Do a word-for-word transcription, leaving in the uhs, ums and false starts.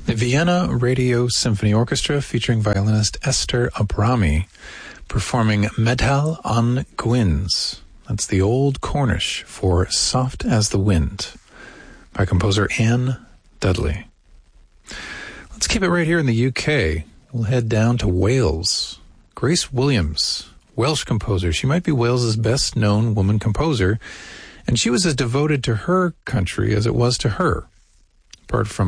The Vienna Radio Symphony Orchestra featuring violinist Esther Abrami performing Medhal an Gwynns. That's the Old Cornish for Soft as the Wind by composer Anne Dudley. Let's keep it right here in the U K. We'll head down to Wales. Grace Williams, Welsh composer. She might be Wales's best-known woman composer, and she was as devoted to her country as it was to her. Apart from